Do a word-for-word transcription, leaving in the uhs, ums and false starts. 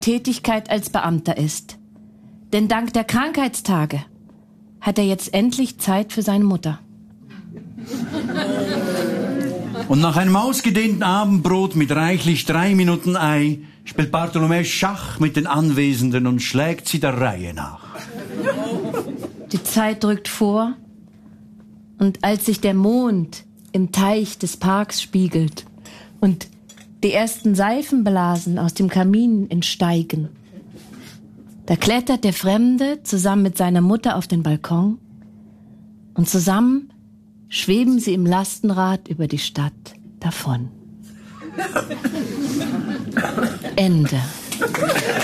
Tätigkeit als Beamter ist. Denn dank der Krankheitstage hat er jetzt endlich Zeit für seine Mutter. Und nach einem ausgedehnten Abendbrot mit reichlich drei Minuten Ei spielt Bartholomew Schach mit den Anwesenden und schlägt sie der Reihe nach. Die Zeit drückt vor, und als sich der Mond im Teich des Parks spiegelt und die ersten Seifenblasen aus dem Kamin entsteigen, da klettert der Fremde zusammen mit seiner Mutter auf den Balkon und zusammen schweben sie im Lastenrad über die Stadt davon. Ende.